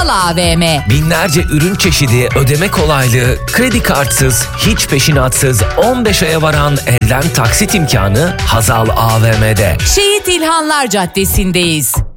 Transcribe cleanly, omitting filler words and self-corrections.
AVM. Binlerce ürün çeşidi, ödeme kolaylığı, kredi kartsız, hiç peşinatsız 15 aya varan elden taksit imkanı Hazal AVM'de. Şehit İlhanlar Caddesi'ndeyiz.